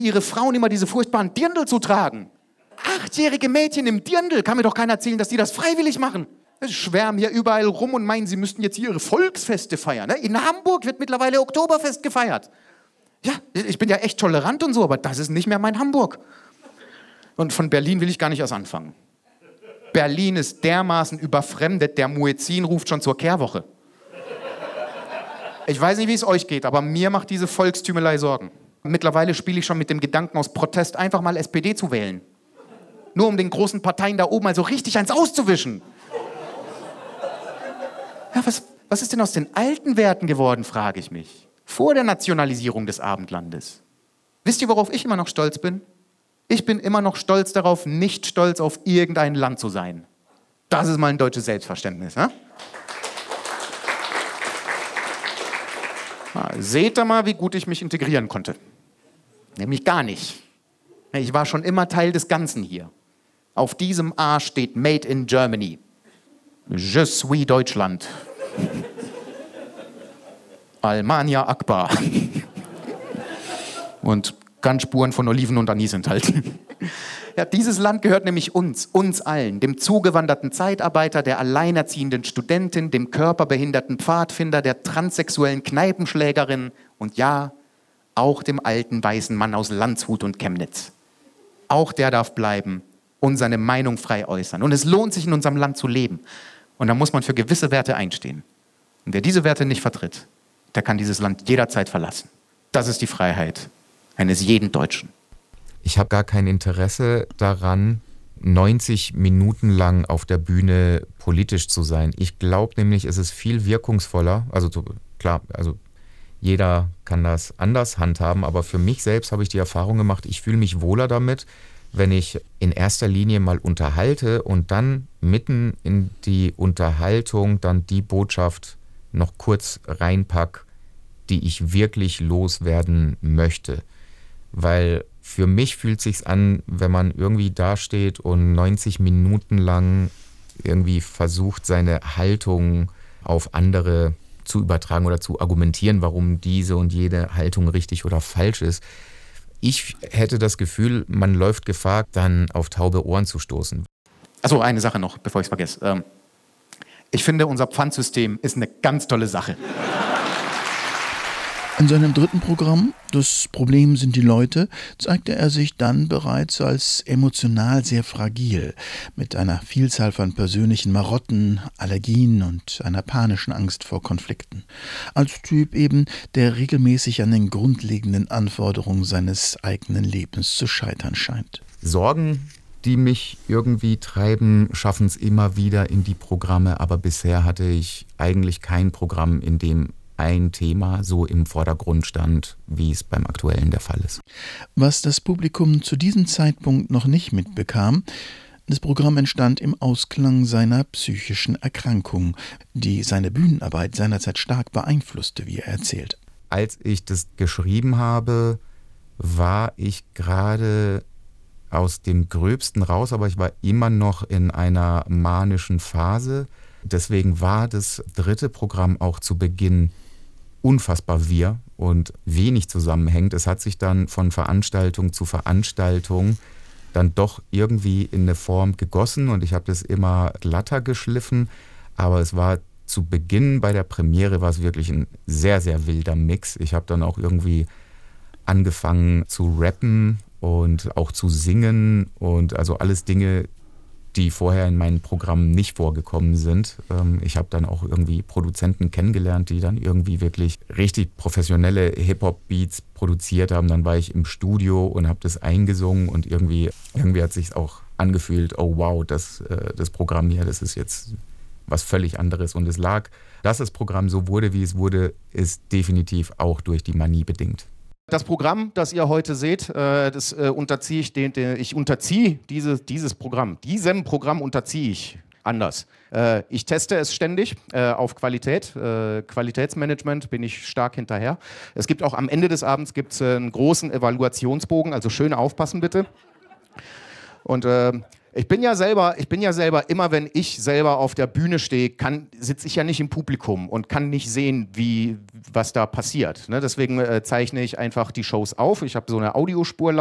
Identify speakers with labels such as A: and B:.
A: ihre Frauen immer diese furchtbaren Dirndl zu tragen. 8-jährige Mädchen im Dirndl, kann mir doch keiner erzählen, dass die das freiwillig machen. Sie schwärmen hier überall rum und meinen, sie müssten jetzt hier ihre Volksfeste feiern. In Hamburg wird mittlerweile Oktoberfest gefeiert. Ja, ich bin ja echt tolerant und so, aber das ist nicht mehr mein Hamburg. Und von Berlin will ich gar nicht erst anfangen. Berlin ist dermaßen überfremdet, der Muezzin ruft schon zur Kehrwoche. Ich weiß nicht, wie es euch geht, aber mir macht diese Volkstümelei Sorgen. Mittlerweile spiele ich schon mit dem Gedanken aus Protest, einfach mal SPD zu wählen. Nur um den großen Parteien da oben mal so richtig eins auszuwischen. Ja, was ist denn aus den alten Werten geworden, frage ich mich. Vor der Nationalisierung des Abendlandes. Wisst ihr, worauf ich immer noch stolz bin? Ich bin immer noch stolz darauf, nicht stolz auf irgendein Land zu sein. Das ist mal ein deutsches Selbstverständnis. Ne? Seht ihr mal, wie gut ich mich integrieren konnte. Nämlich gar nicht. Ich war schon immer Teil des Ganzen hier. Auf diesem A steht Made in Germany. Je suis Deutschland. Almania Akbar. Und Ganzspuren von Oliven und Anis enthalten. Ja, dieses Land gehört nämlich uns allen, dem zugewanderten Zeitarbeiter, der alleinerziehenden Studentin, dem körperbehinderten Pfadfinder, der transsexuellen Kneipenschlägerin und ja, auch dem alten weißen Mann aus Landshut und Chemnitz. Auch der darf bleiben und seine Meinung frei äußern. Und es lohnt sich, in unserem Land zu leben. Und da muss man für gewisse Werte einstehen. Und wer diese Werte nicht vertritt, der kann dieses Land jederzeit verlassen. Das ist die Freiheit eines jeden Deutschen.
B: Ich habe gar kein Interesse daran, 90 Minuten lang auf der Bühne politisch zu sein. Ich glaube nämlich, es ist viel wirkungsvoller, klar, jeder kann das anders handhaben, aber für mich selbst habe ich die Erfahrung gemacht, ich fühle mich wohler damit, wenn ich in erster Linie mal unterhalte und dann mitten in die Unterhaltung dann die Botschaft noch kurz reinpack, die ich wirklich loswerden möchte. Weil für mich fühlt es sich an, wenn man irgendwie dasteht und 90 Minuten lang irgendwie versucht, seine Haltung auf andere zu übertragen oder zu argumentieren, warum diese und jede Haltung richtig oder falsch ist. Ich hätte das Gefühl, man läuft Gefahr, dann auf taube Ohren zu stoßen.
A: Achso, eine Sache noch, bevor ich es vergesse. Ich finde, unser Pfandsystem ist eine ganz tolle Sache.
C: In seinem dritten Programm, Das Problem sind die Leute, zeigte er sich dann bereits als emotional sehr fragil, mit einer Vielzahl von persönlichen Marotten, Allergien und einer panischen Angst vor Konflikten. Als Typ eben, der regelmäßig an den grundlegenden Anforderungen seines eigenen Lebens zu scheitern scheint.
B: Sorgen, die mich irgendwie treiben, schaffen es immer wieder in die Programme, aber bisher hatte ich eigentlich kein Programm, in dem ein Thema so im Vordergrund stand, wie es beim aktuellen der Fall ist.
C: Was das Publikum zu diesem Zeitpunkt noch nicht mitbekam, das Programm entstand im Ausklang seiner psychischen Erkrankung, die seine Bühnenarbeit seinerzeit stark beeinflusste, wie er erzählt.
B: Als ich das geschrieben habe, war ich gerade aus dem Gröbsten raus, aber ich war immer noch in einer manischen Phase. Deswegen war das dritte Programm auch zu Beginn unfassbar wirr und wenig zusammenhängt. Es hat sich dann von Veranstaltung zu Veranstaltung dann doch irgendwie in eine Form gegossen und ich habe das immer glatter geschliffen, aber es war zu Beginn bei der Premiere war es wirklich ein sehr, sehr wilder Mix. Ich habe dann auch irgendwie angefangen zu rappen und auch zu singen und also alles Dinge, die vorher in meinen Programmen nicht vorgekommen sind. Ich habe dann auch irgendwie Produzenten kennengelernt, die dann irgendwie wirklich richtig professionelle Hip-Hop-Beats produziert haben. Dann war ich im Studio und habe das eingesungen und irgendwie hat es sich auch angefühlt, oh wow, das Programm hier, das ist jetzt was völlig anderes. Und es lag, dass das Programm so wurde, wie es wurde, ist definitiv auch durch die Manie bedingt.
A: Das Programm, das ihr heute seht, das unterziehe ich, ich unterziehe dieses Programm. Diesem Programm unterziehe ich anders. Ich teste es ständig auf Qualität. Qualitätsmanagement bin ich stark hinterher. Es gibt auch am Ende des Abends einen großen Evaluationsbogen, also schön aufpassen bitte. Und Ich bin ja selber, immer wenn ich selber auf der Bühne stehe, sitze ich ja nicht im Publikum und kann nicht sehen, was da passiert. Ne? Deswegen zeichne ich einfach die Shows auf. Ich habe so eine Audiospur